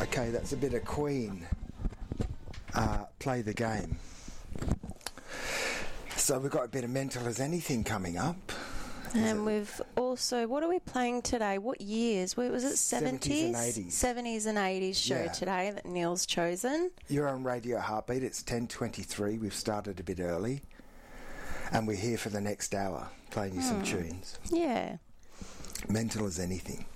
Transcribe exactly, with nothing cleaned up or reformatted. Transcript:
Okay, that's a bit of Queen. Uh, play the game. So we've got a bit of Mental as Anything coming up. And we've also, what are we playing today? What years? What was it, seventies? seventies and eighties. seventies and eighties show Yeah. today that Neil's chosen. You're on Radio Heartbeat. It's ten twenty-three. We've started a bit early. And we're here for the next hour, playing you some tunes. Yeah. Mental as Anything.